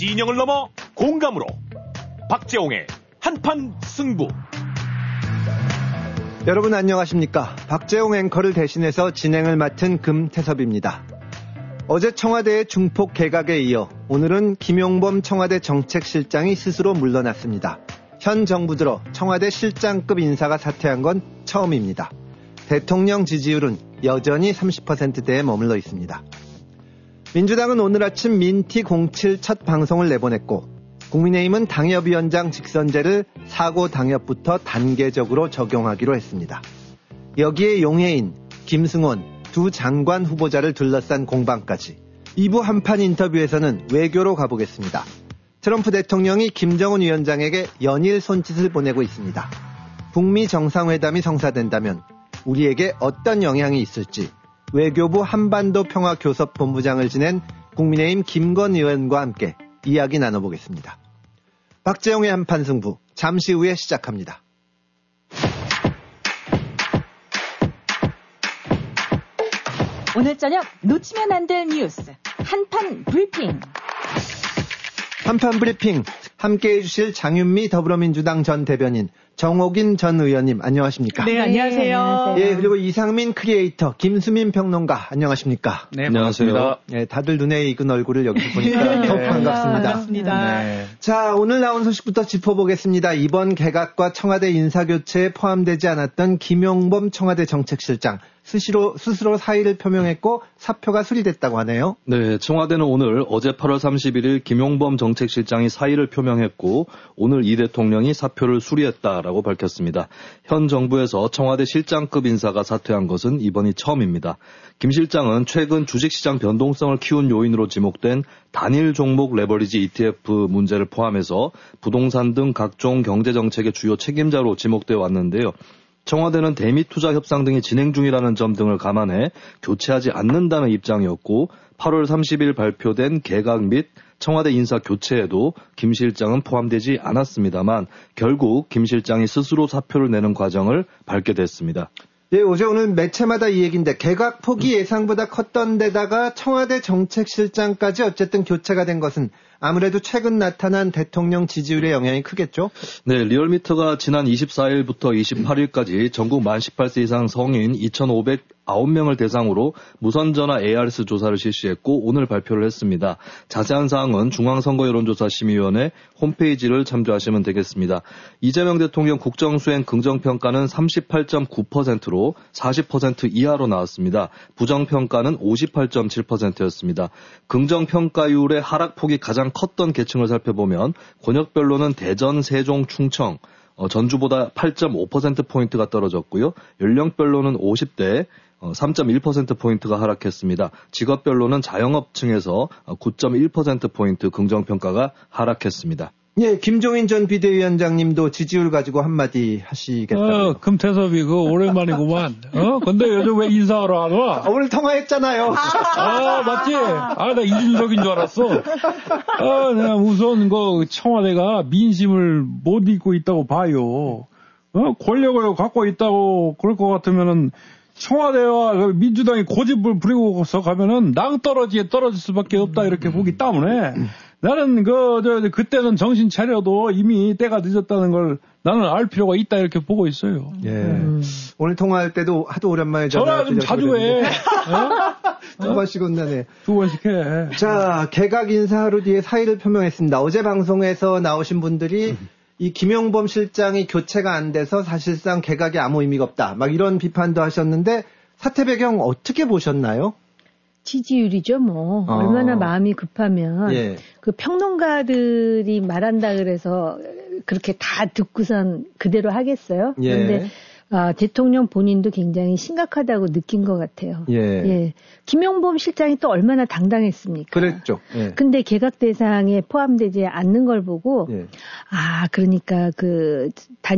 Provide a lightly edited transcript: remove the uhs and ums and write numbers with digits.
진영을 넘어 공감으로 박재홍의 한판 승부. 여러분 안녕하십니까. 박재홍 앵커를 대신해서 진행을 맡은 금태섭입니다. 어제 청와대의 중폭 개각에 이어 오늘은 김용범 청와대 정책실장이 스스로 물러났습니다. 현 정부 들어 청와대 실장급 인사가 사퇴한 건 처음입니다. 대통령 지지율은 여전히 30%대에 머물러 있습니다. 민주당은 오늘 아침 민티 07 첫 방송을 내보냈고 국민의힘은 당협위원장 직선제를 사고 당협부터 단계적으로 적용하기로 했습니다. 여기에 용해인, 김승원 두 장관 후보자를 둘러싼 공방까지 2부 한판 인터뷰에서는 외교로 가보겠습니다. 트럼프 대통령이 김정은 위원장에게 연일 손짓을 보내고 있습니다. 북미 정상회담이 성사된다면 우리에게 어떤 영향이 있을지 외교부 한반도 평화교섭본부장을 지낸 국민의힘 김건 의원과 함께 이야기 나눠보겠습니다. 박재홍의 한판 승부 잠시 후에 시작합니다. 오늘 저녁 놓치면 안 될 뉴스 한판 브리핑. 한판 브리핑 함께해 주실 장윤미 더불어민주당 전 대변인, 정옥인 전 의원님 안녕하십니까? 네, 안녕하세요. 예, 그리고 이상민 크리에이터, 김수민 평론가 안녕하십니까? 네, 반갑습니다. 예, 다들 눈에 익은 얼굴을 여기서 보니까 더욱 반갑습니다. 반갑습니다. 네. 자, 오늘 나온 소식부터 짚어보겠습니다. 이번 개각과 청와대 인사교체에 포함되지 않았던 김용범 청와대 정책실장 스스로 사의를 표명했고 사표가 수리됐다고 하네요. 네, 청와대는 오늘 어제 8월 31일 김용범 정책실장이 사의를 표명했고 오늘 이 대통령이 사표를 수리했다라고 밝혔습니다. 현 정부에서 청와대 실장급 인사가 사퇴한 것은 이번이 처음입니다. 김 실장은 최근 주식시장 변동성을 키운 요인으로 지목된 단일 종목 레버리지 ETF 문제를 포함해서 부동산 등 각종 경제정책의 주요 책임자로 지목되어 왔는데요. 청와대는 대미 투자 협상 등이 진행 중이라는 점 등을 감안해 교체하지 않는다는 입장이었고 8월 30일 발표된 개각 및 청와대 인사 교체에도 김 실장은 포함되지 않았습니다만 결국 김 실장이 스스로 사표를 내는 과정을 밟게 됐습니다. 예, 어제 오늘 매체마다 이 얘기인데 개각 폭이 예상보다 컸던 데다가 청와대 정책실장까지 어쨌든 교체가 된 것은 아무래도 최근 나타난 대통령 지지율의 영향이 크겠죠? 네, 리얼미터가 지난 24일부터 28일까지 전국 만 18세 이상 성인 2,509명을 대상으로 무선전화 ARS 조사를 실시했고 오늘 발표를 했습니다. 자세한 사항은 중앙선거여론조사심의위원회 홈페이지를 참조하시면 되겠습니다. 이재명 대통령 국정수행 긍정평가는 38.9%로 40% 이하로 나왔습니다. 부정평가는 58.7%였습니다. 긍정평가율의 하락폭이 가장 컸던 계층을 살펴보면 권역별로는 대전, 세종, 충청, 전주보다 8.5%포인트가 떨어졌고요. 연령별로는 50대 3.1%포인트가 하락했습니다. 직업별로는 자영업층에서 9.1%포인트 긍정평가가 하락했습니다. 예, 김종인 전 비대위원장님도 지지율 가지고 한마디 하시겠다고요. 금태섭이 오랜만이구만. 근데 요즘 왜 인사하러 안 와? 오늘 통화했잖아요. 맞지? 나 이준석인 줄 알았어. 내가 우선 청와대가 민심을 못 잊고 있다고 봐요. 권력을 갖고 있다고 그럴 것 같으면은 청와대와 민주당이 고집을 부리고서 가면은 낭떠러지에 떨어질 수밖에 없다 이렇게 보기 때문에 나는 그때는 정신 차려도 이미 때가 늦었다는 걸 나는 알 필요가 있다 이렇게 보고 있어요. 예. 오늘 통화할 때도 하도 오랜만에 전화 좀 자주 해. 두 번씩 온다네. 두 번씩 해. 자, 개각 인사 하루 뒤에 사의를 표명했습니다. 어제 방송에서 나오신 분들이 이 김용범 실장이 교체가 안 돼서 사실상 개각이 아무 의미가 없다. 막 이런 비판도 하셨는데 사퇴 배경 어떻게 보셨나요? 지지율이죠, 뭐. 얼마나 마음이 급하면. 예. 그 평론가들이 말한다 그래서 그렇게 다 듣고선 그대로 하겠어요? 예. 그런데 대통령 본인도 굉장히 심각하다고 느낀 것 같아요. 예. 김용범 실장이 또 얼마나 당당했습니까? 그랬죠. 예. 근데 개각 대상에 포함되지 않는 걸 보고, 예. 그러니까